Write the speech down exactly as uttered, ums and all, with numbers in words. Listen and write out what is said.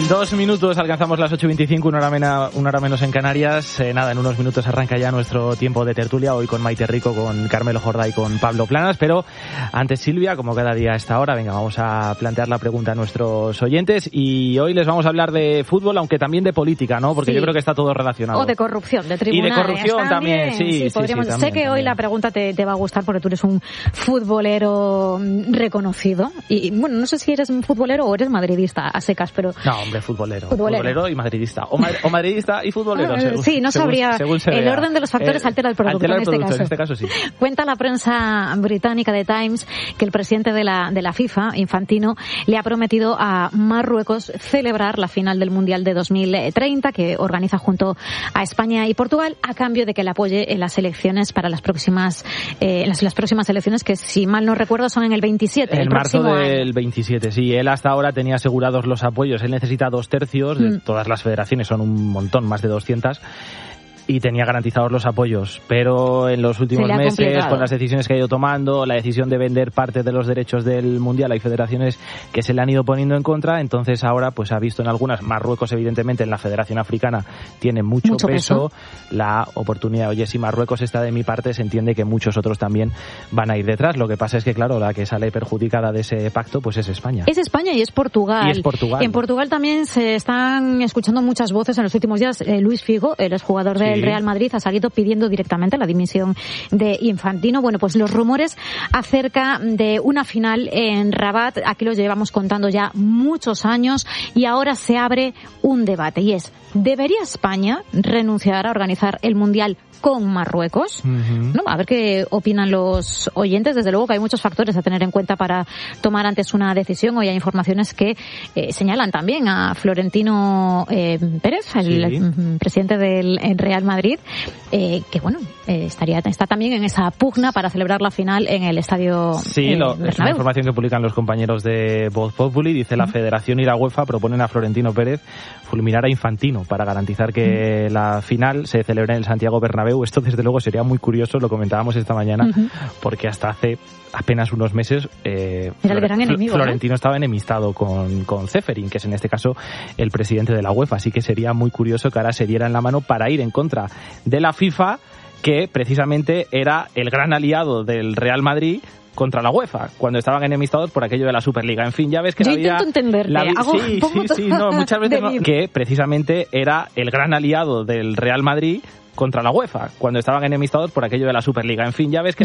dos minutos alcanzamos las ocho y veinticinco, una hora, mena, una hora menos en Canarias. Eh, nada, en unos minutos arranca ya nuestro tiempo de tertulia, hoy con Maite Rico, con Carmelo Jordá y con Pablo Planas. Pero antes, Silvia, como cada día a esta hora, venga, vamos a plantear la pregunta a nuestros oyentes. Y hoy les vamos a hablar de fútbol, aunque también de política, ¿no? Porque sí, yo creo que está todo relacionado. O de corrupción, de tribunales. Y de corrupción también, también sí, sí, podríamos... sí, sí, también, Sé que también. Hoy la pregunta te, te va a gustar porque tú eres un futbolero reconocido. Y bueno, no sé si eres un futbolero o eres madridista a secas, pero... No, hombre, futbolero. Futbolero, futbolero y madridista. O, ma- o madridista y futbolero. Ah, según, sí, no sabría. Según, según se el vea. orden de los factores eh, altera el producto, altera el en, este producto caso. en este caso. Sí. Cuenta la prensa británica de Times que el presidente de la, de la FIFA, Infantino, le ha prometido a Marruecos celebrar la final del Mundial de dos mil treinta, que organiza junto a España y Portugal, a cambio de que le apoye en las elecciones para las próximas eh, las, las próximas elecciones, que si mal no recuerdo son en el veintisiete. En el marzo del año. veintisiete, sí. Él hasta ahora tenía asegurados los apoyos. Él necesita dos tercios, de mm. todas las federaciones, son un montón, más de doscientas. Y tenía garantizados los apoyos, pero en los últimos meses, complicado. Con las decisiones que ha ido tomando, la decisión de vender parte de los derechos del Mundial, hay federaciones que se le han ido poniendo en contra, entonces ahora pues ha visto en algunas, Marruecos evidentemente en la Federación Africana tiene mucho, mucho peso, peso, la oportunidad, oye, si Marruecos está de mi parte, se entiende que muchos otros también van a ir detrás. Lo que pasa es que, claro, la que sale perjudicada de ese pacto pues es España. Es España y es Portugal. Y es Portugal. En Portugal también se están escuchando muchas voces en los últimos días. Eh, Luis Figo, el exjugador del el Real Madrid, ha salido pidiendo directamente la dimisión de Infantino. Bueno, pues los rumores acerca de una final en Rabat, aquí lo llevamos contando ya muchos años y ahora se abre un debate y es, ¿debería España renunciar a organizar el Mundial con Marruecos? Uh-huh. No, a ver qué opinan los oyentes. Desde luego que hay muchos factores a tener en cuenta para tomar antes una decisión. Hoy hay informaciones que eh, señalan también a Florentino eh, Pérez, el, sí. el presidente del Real Madrid, eh, que bueno, eh, estaría está también en esa pugna para celebrar la final en el estadio Sí, eh, lo, es una información que publican los compañeros de Voz Populi. Dice uh-huh. la Federación y la UEFA proponen a Florentino Pérez fulminar a Infantino para garantizar que uh-huh. la final se celebre en el Santiago Bernabéu. Esto desde luego sería muy curioso, lo comentábamos esta mañana, uh-huh. porque hasta hace apenas unos meses eh, Era el gran enemigo, Florentino ¿no? estaba enemistado con, con Ceferin, que es en este caso el presidente de la UEFA, así que sería muy curioso que ahora se dieran la mano para ir en contra de la FIFA, que precisamente era el gran aliado del Real Madrid contra la UEFA, cuando estaban enemistados por aquello de la Superliga. En fin, ya ves que Yo la vida... intento entenderte. La vi- Hago, sí, sí, sí, no, muchas veces no, que precisamente era el gran aliado del Real Madrid contra la UEFA, cuando estaban enemistados por aquello de la Superliga. En fin, ya ves que